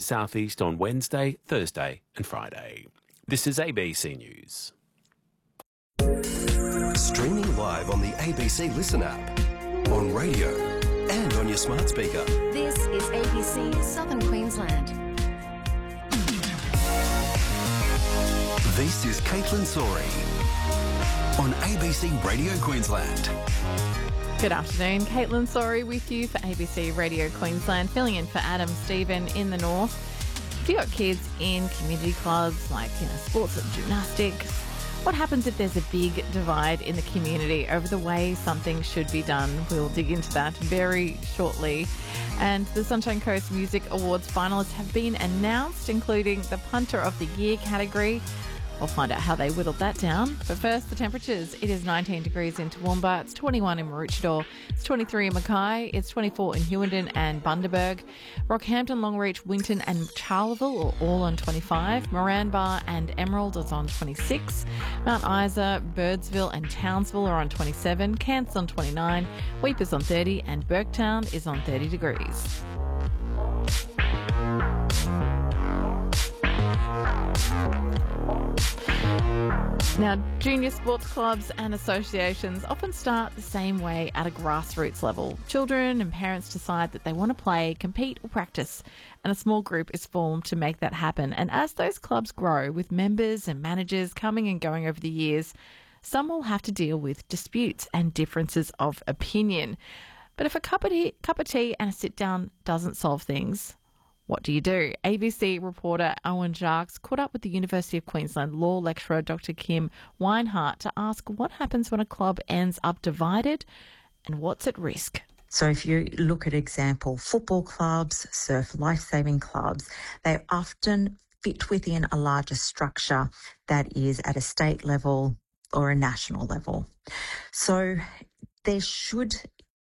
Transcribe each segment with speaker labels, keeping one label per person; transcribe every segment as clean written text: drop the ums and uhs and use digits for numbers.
Speaker 1: South East on Wednesday, Thursday and Friday. This is ABC News.
Speaker 2: Streaming live on the ABC Listen app, on radio and on your smart speaker.
Speaker 3: This is ABC Southern Queensland.
Speaker 2: This is Caitlin Sori on ABC Radio Queensland.
Speaker 4: Good afternoon, Caitlin Sori with you for ABC Radio Queensland, filling in for Adam Stephen in the north. If you've got kids in community clubs like sports and gymnastics, what happens if there's a big divide in the community over the way something should be done? We'll dig into that very shortly. And the Sunshine Coast Music Awards finalists have been announced, including the Punter of the Year category. We'll find out how they whittled that down. But first, the temperatures. It is 19 degrees in Toowoomba. It's 21 in Maroochydore. It's 23 in Mackay. It's 24 in Hughenden and Bundaberg. Rockhampton, Longreach, Winton and Charleville are all on 25. Moranbah and Emerald is on 26. Mount Isa, Birdsville and Townsville are on 27. Cairns on 29. Weepers on 30 and Burketown is on 30 degrees. Now, junior sports clubs and associations often start the same way at a grassroots level. Children and parents decide that they want to play, compete or practice, and a small group is formed to make that happen. And as those clubs grow, with members and managers coming and going over the years, some will have to deal with disputes and differences of opinion. But if a cup of tea and a sit-down doesn't solve things, what do you do? ABC reporter Owen Jarks caught up with the University of Queensland law lecturer Dr. Kim Weinhart to ask what happens when a club ends up divided and what's at risk.
Speaker 5: So if you look at example, football clubs, surf lifesaving clubs, they often fit within a larger structure that is at a state level or a national level. So there should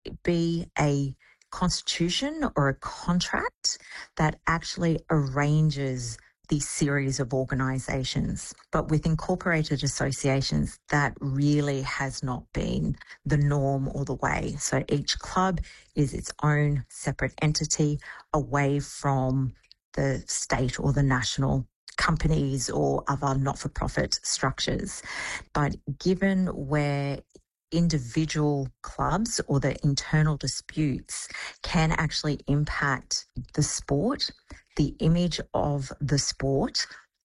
Speaker 5: be a constitution or a contract that actually arranges the series of organisations. But with incorporated associations, that really has not been the norm or the way. So each club is its own separate entity away from the state or the national companies or other not-for-profit structures. But given where individual clubs or the internal disputes can actually impact the sport, the image of the sport,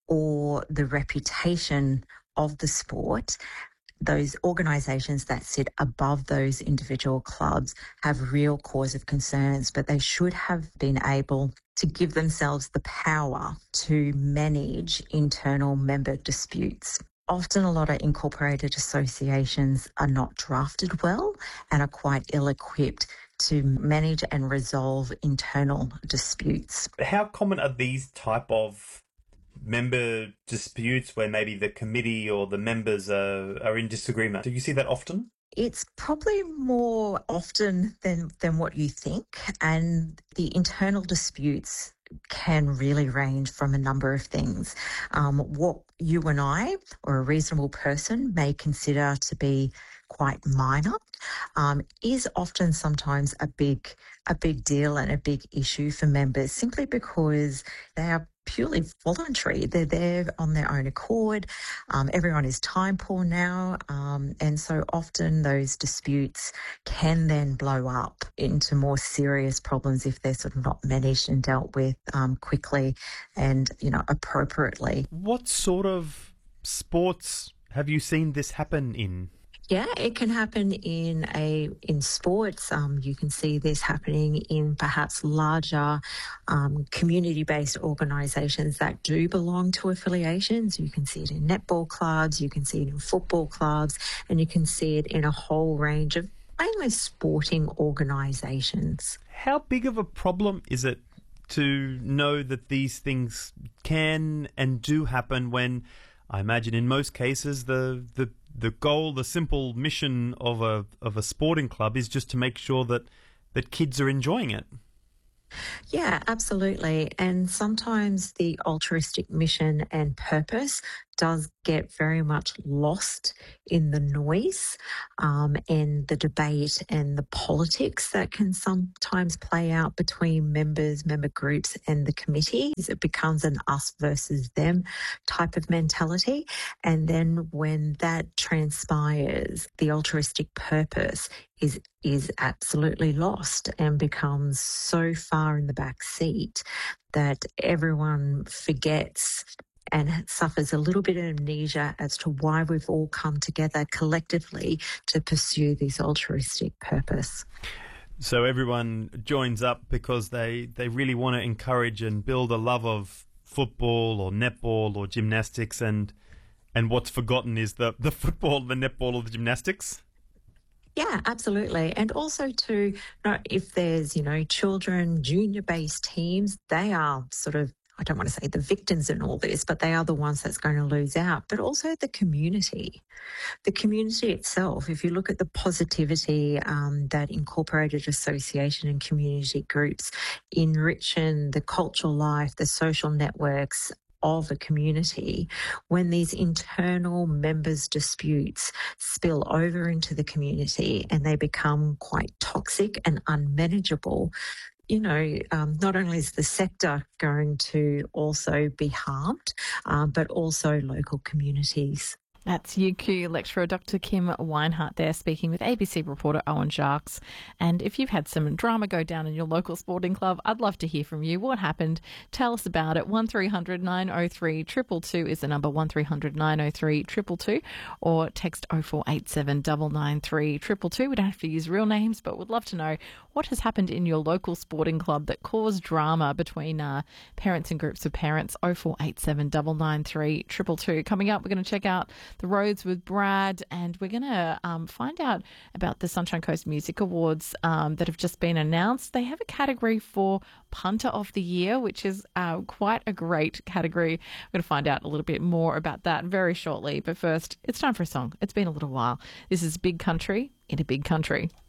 Speaker 5: or the reputation of the sport, those organisations that sit above those individual clubs have real cause of concerns, but they should have been able to give themselves the power to manage internal member disputes. Often a lot of incorporated associations are not drafted well and are quite ill-equipped to manage and resolve internal disputes.
Speaker 6: How common are these type of member disputes where maybe the committee or the members are in disagreement? Do you see that often?
Speaker 5: It's probably more often than what you think, and the internal disputes can really range from a number of things. What you and I, or a reasonable person, may consider to be quite minor, is often sometimes a big deal and a big issue for members, simply because they are purely voluntary. They're there on their own accord. Everyone is time poor now. And so often those disputes can then blow up into more serious problems if they're sort of not managed and dealt with quickly and, appropriately.
Speaker 6: What sort of sports have you seen this happen in?
Speaker 5: Yeah, it can happen in sports. You can see this happening in perhaps larger community-based organisations that do belong to affiliations. You can see it in netball clubs, you can see it in football clubs, and you can see it in a whole range of mainly sporting organisations.
Speaker 6: How big of a problem is it to know that these things can and do happen when, I imagine in most cases, the goal, the simple mission of a sporting club is just to make sure that kids are enjoying it?
Speaker 5: Yeah, absolutely. And sometimes the altruistic mission and purpose does get very much lost in the noise and the debate and the politics that can sometimes play out between members, member groups and the committee. It becomes an us versus them type of mentality. And then when that transpires, the altruistic purpose is absolutely lost and becomes so far in the back seat that everyone forgets and suffers a little bit of amnesia as to why we've all come together collectively to pursue this altruistic purpose.
Speaker 6: So everyone joins up because they really want to encourage and build a love of football or netball or gymnastics, and what's forgotten is the football, the netball or the gymnastics?
Speaker 5: Yeah, absolutely. And also to know if there's, children, junior-based teams, they are sort of, I don't want to say the victims in all this, but they are the ones that's going to lose out. But also the community. The community itself, if you look at the positivity that incorporated association and community groups enrich in the cultural life, the social networks of a community, when these internal members' disputes spill over into the community and they become quite toxic and unmanageable, not only is the sector going to also be harmed, but also local communities.
Speaker 4: That's UQ lecturer Dr. Kim Weinhart there speaking with ABC reporter Owen Sharks. And if you've had some drama go down in your local sporting club, I'd love to hear from you. What happened? Tell us about it. 1300 903 222 is the number, 1300 903 222, or text 0487 993 222. We don't have to use real names, but we'd love to know what has happened in your local sporting club that caused drama between parents and groups of parents. 0487 993 222. Coming up, we're going to check out the roads with Brad, and we're going to find out about the Sunshine Coast Music Awards that have just been announced. They have a category for Punter of the Year, which is quite a great category. We're going to find out a little bit more about that very shortly. But first, it's time for a song. It's been a little while. This is Big Country in a Big Country.